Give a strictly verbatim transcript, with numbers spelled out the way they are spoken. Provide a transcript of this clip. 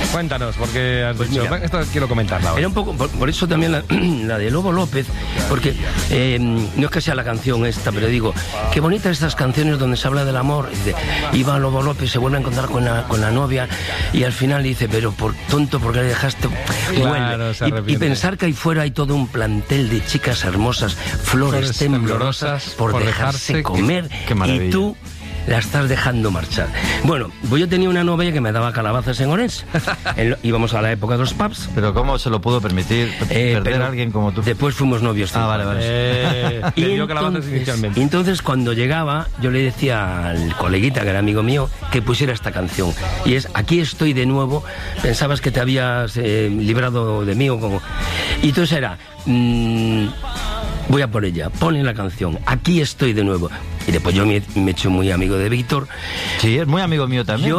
Cuéntanos, porque has Pues dicho, mira, esto quiero comentarla ahora. Era un poco, por, por eso también la, la de Lobo López, porque eh, no es que sea la canción esta, pero digo, qué bonitas estas canciones donde se habla del amor. Dice, iba Lobo López, se vuelve a encontrar con la, con la novia y al final dice, pero por tonto, ¿por qué le dejaste? Claro, se y, y arrepiente. pensar que ahí fuera hay todo un plantel de chicas hermosas, flores, Flores temblorosas, temblorosas, por, por dejarse, dejarse, comer, qué- qué maravilla. y tú la estás dejando marchar. Bueno, pues yo tenía una novia que me daba calabazas en Orense. En lo- íbamos a la época de los pubs. Pero ¿cómo se lo pudo permitir Eh, perder pero a alguien como tú? Después fuimos novios. Ah, vale, vale. Eh, Y le dio calabazas entonces, inicialmente. y entonces cuando llegaba, yo le decía al coleguita, que era amigo mío, que pusiera esta canción. Y es, aquí estoy de nuevo, pensabas que te habías eh, librado de mí o como... Y entonces era, mmm, voy a por ella, pone la canción, aquí estoy de nuevo. Y después yo me, me he hecho muy amigo de Víctor. Sí, es muy amigo mío también. Yo